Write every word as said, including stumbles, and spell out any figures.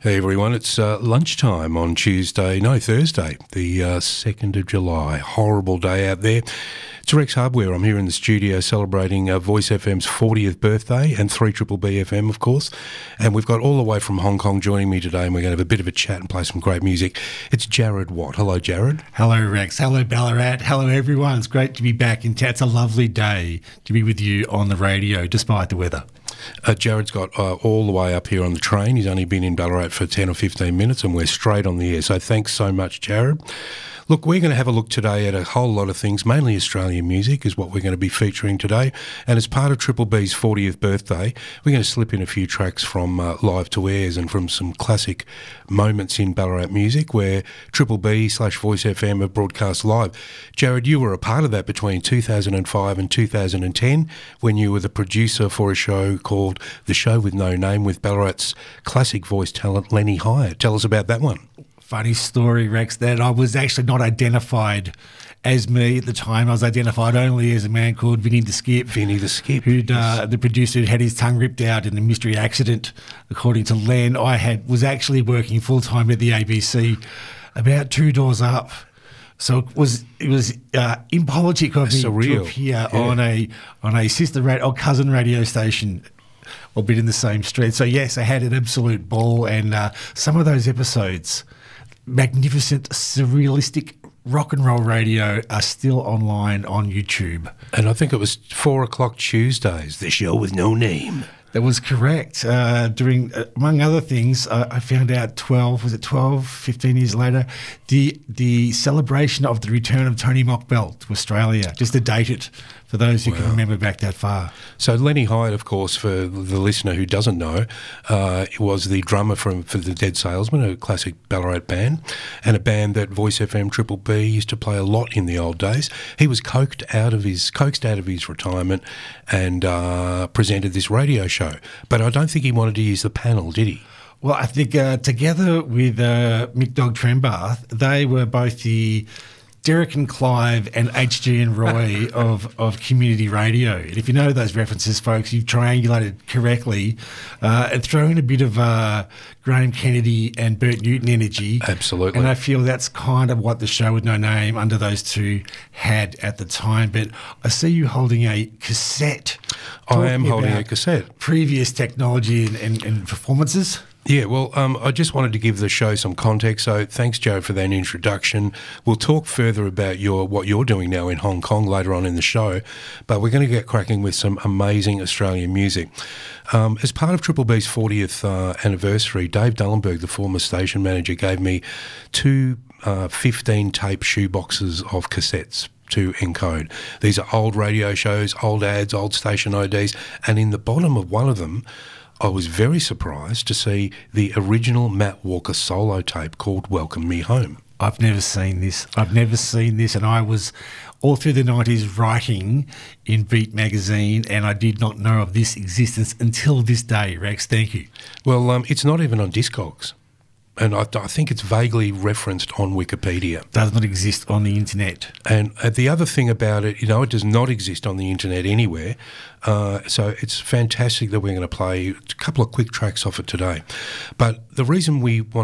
Hey everyone, it's uh, lunchtime on Tuesday, no, Thursday, the uh, second of July. Horrible day out there. It's Rex Hardware. I'm here in the studio celebrating uh, Voice F M's fortieth birthday and three B B B F M, of course. And we've got all the way from Hong Kong joining me today, and we're going to have a bit of a chat and play some great music. It's Jared Watt. Hello, Jared. Hello, Rex. Hello, Ballarat. Hello, everyone. It's great to be back in town. It's a lovely day to be with you on the radio, despite the weather. Uh, Jared's got uh, all the way up here on the train. He's only been in Ballarat for ten or fifteen minutes, and we're straight on the air. So thanks so much, Jared. Look, we're going to have a look today at a whole lot of things. Mainly Australian music is what we're going to be featuring today. And as part of Triple B's fortieth birthday, we're going to slip in a few tracks from uh, Live to Airs and from some classic moments in Ballarat music where Triple B slash Voice F M have broadcast live. Jared, you were a part of that between two thousand five and two thousand ten when you were the producer for a show called The Show With No Name with Ballarat's classic voice talent, Lenny Hyatt. Tell us about that one. Funny story, Rex, that I was actually not identified as me at the time. I was identified only as a man called Vinny the Skip. Vinny the Skip. Who'd, uh, the producer who had his tongue ripped out in a mystery accident, according to Len. I had was actually working full-time at the A B C about two doors up. So it was it was uh, impolitic of me Surreal. to appear yeah. on a on a sister ra- or cousin radio station, albeit in the same street. So yes, I had an absolute ball, and uh, some of those episodes, magnificent, surrealistic rock and roll radio, are still online on YouTube. And I think it was four o'clock Tuesdays, The Show With No Name. That was correct. Uh, during, uh, among other things, uh, I found out twelve, was it twelve, fifteen years later, the the celebration of the return of Tony Mockbell to Australia, just to date it for those who wow. can remember back that far. So Lenny Hyatt, of course, for the listener who doesn't know, uh, was the drummer from for the Dead Salesmen, a classic Ballarat band, and a band that Voice F M Triple B used to play a lot in the old days. He was coaxed out of his coaxed out of his retirement and uh, presented this radio show. But I don't think he wanted to use the panel, did he? Well, I think uh, together with uh, Mick Dog Trembath, they were both the Derek and Clive and H G and Roy of, of community radio. And if you know those references, folks, you've triangulated correctly uh, and throw in a bit of uh, Graham Kennedy and Bert Newton energy. Absolutely. And I feel that's kind of what The Show With No Name under those two had at the time. But I see you holding a cassette. I am holding a cassette. Previous technology and, and, and performances. Yeah, well, um, I just wanted to give the show some context, so thanks, Joe, for that introduction. We'll talk further about your what you're doing now in Hong Kong later on in the show, but we're going to get cracking with some amazing Australian music. Um, as part of Triple B's fortieth uh, anniversary, Dave Dullenberg, the former station manager, gave me two uh, fifteen-tape shoeboxes of cassettes to encode. These are old radio shows, old ads, old station I Ds, and in the bottom of one of them, I was very surprised to see the original Matt Walker solo tape called Welcome Me Home. I've never seen this. I've never seen this, and I was all through the nineties writing in Beat magazine, and I did not know of this existence until this day, Rex. Thank you. Well, um, it's not even on Discogs. And I, I think it's vaguely referenced on Wikipedia. Does not exist on the internet. And uh, the other thing about it, you know, it does not exist on the internet anywhere. Uh, so it's fantastic that we're going to play a couple of quick tracks off it today. But the reason we want